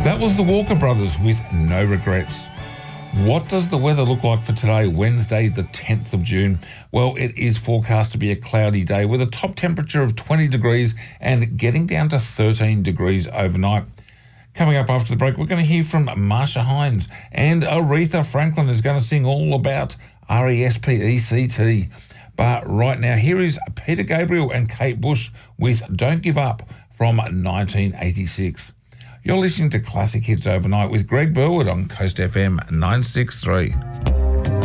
That was the Walker Brothers with No Regrets. What does the weather look like for today, Wednesday, the 10th of June? Well, it is forecast to be a cloudy day with a top temperature of 20 degrees and getting down to 13 degrees overnight. Coming up after the break, we're going to hear from Marsha Hines, and Aretha Franklin is going to sing all about RESPECT. But right now, here is Peter Gabriel and Kate Bush with Don't Give Up from 1986. You're listening to Classic Hits Overnight with Greg Burwood on Coast FM 963.